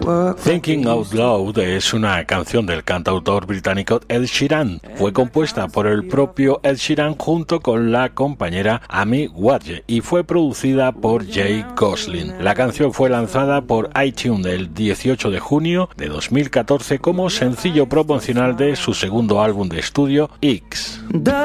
Thinking Out Loud es una canción del cantautor británico Ed Sheeran. Fue compuesta por el propio Ed Sheeran junto con la compañera Amy Wadge y fue producida por Jay Gosling. La canción fue lanzada por iTunes el 18 de junio de 2014 como sencillo promocional de su segundo álbum de estudio, X.